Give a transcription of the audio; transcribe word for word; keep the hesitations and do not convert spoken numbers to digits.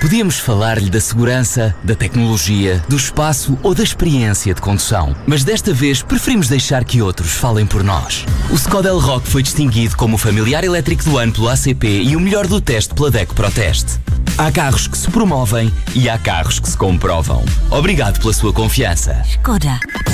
Podíamos falar-lhe da segurança, da tecnologia, do espaço ou da experiência de condução. Mas desta vez preferimos deixar que outros falem por nós. O Skoda Elroq foi distinguido como o familiar elétrico do ano pelo A C P e o melhor do teste pela DECO ProTeste. Há carros que se promovem e há carros que se comprovam. Obrigado pela sua confiança. Skoda.